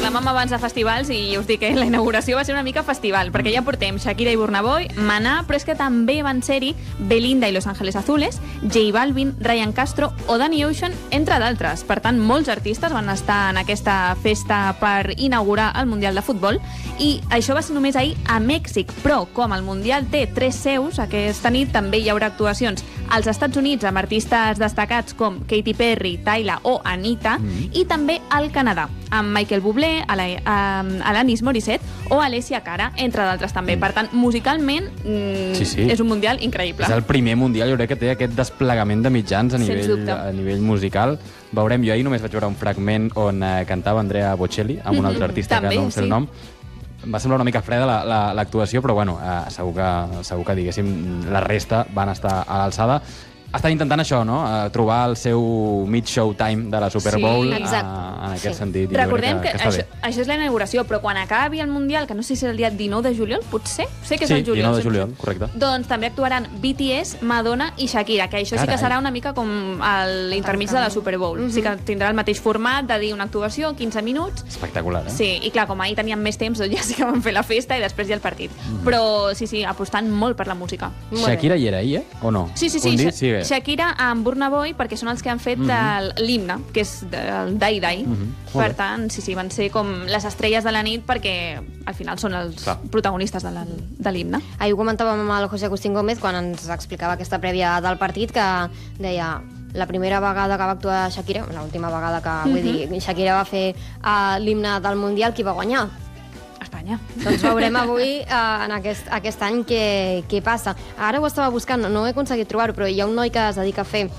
parlàvem abans de festivals i us dic que la inauguració va ser una mica festival, perquè ja portem Shakira i Burna Boy, Maná, però és que també van ser-hi Belinda i Los Ángeles Azules, J Balvin, Ryan Castro o Danny Ocean, entre d'altres. Per tant, molts artistes van estar en aquesta festa per inaugurar el Mundial de Futbol, i això va ser només ahir a Mèxic, però com el Mundial té 3 seus, aquesta nit també hi haurà actuacions als Estats Units amb artistes destacats com Katy Perry, Tyla o Anita, i també al Canadà, amb Michael Bublé, Alanis Morissette o Alessia Cara, entre d'altres també. Per tant, musicalment, és un Mundial increïble. És el primer Mundial, jo crec que té aquest desplegament de mitjans a nivell musical. Veurem, jo ahir només vaig veure un fragment on cantava Andrea Bocelli, amb un altre artista que no em sé el nom. Va semblar una mica freda l'actuació, però bueno, segur que diguéssim, la resta van estar a l'alçada. Estan intentant això, no? Trobar el seu mid-show time de la Super Bowl en aquest sentit. Recordem que això és la inauguració, però quan acabi el Mundial, que no sé si és el dia 19 de juliol, potser? Sé que és el juliol. 19 de juliol, correcte. Doncs també actuaran BTS, Madonna i Shakira, que això sí que serà una mica com l'intermig de la Super Bowl. Sí que tindrà el mateix format de dir una actuació, 15 minuts. Espectacular, eh? Sí, i clar, com ahir teníem més temps, doncs ja sí que van fer la festa i després ja el partit. Però sí, apostant molt per la música. Shakira hi era ahir, o no? Sí. Shakira amb Burna Boy, perquè són els que han fet l'himne, que és el Dai Dai. Per tant, sí, van ser com les estrelles de la nit, perquè al final són els protagonistes de l'himne. Ahir ho comentàvem amb el José Agustín Gómez quan ens explicava aquesta prèvia del partit, que deia la primera vegada que va actuar Shakira, l'última vegada que, vull dir, Shakira va fer l'himne del Mundial, qui va guanyar? Espanya. Doncs veurem avui, en aquest any, què passa. Ara ho estava buscant, no he aconseguit trobar-ho, però hi ha un noi que es dedica a fer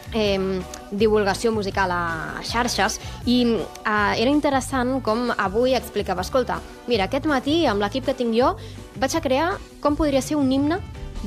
divulgació musical a xarxes, i era interessant com avui explicava, escolta, mira, aquest matí amb l'equip que tinc jo vaig a crear com podria ser un himne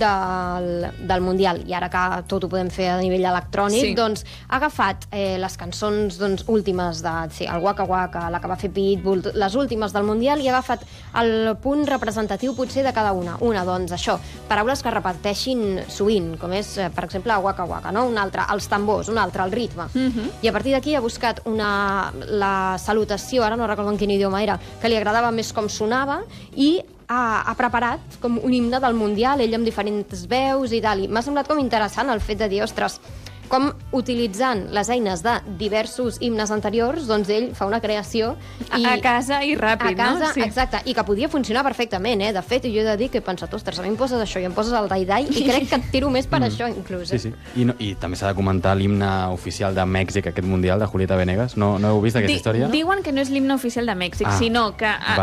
del Mundial, i ara que tot ho podem fer a nivell electrònic, doncs ha agafat les cançons últimes el Waka Waka, la que va fer Pitbull, les últimes del Mundial, i ha agafat el punt representatiu potser de cada una. Doncs això, paraules que repeteixin sovint, com és, per exemple, Waka Waka, no? Un altre, els tambors, un altre, el ritme. I a partir d'aquí ha buscat la salutació, ara no recordo en quin idioma era, que li agradava més com sonava, i ha preparat com un himne del Mundial, ell amb diferents veus i tal, i m'ha semblat com interessant el fet de dir, ostres, com utilitzant les eines de diversos himnes anteriors, doncs ell fa una creació a casa i ràpid, no? Exacte, i que podia funcionar perfectament, de fet, jo he de dir que he pensat, ostres, a mi em poses això i em poses el Dai Dai, i crec que et tiro més per això, inclús. Sí. I també s'ha de comentar l'himne oficial de Mèxic, aquest Mundial, de Julieta Venegas. No heu vist aquesta història? Diuen que no és l'himne oficial de Mèxic, sinó que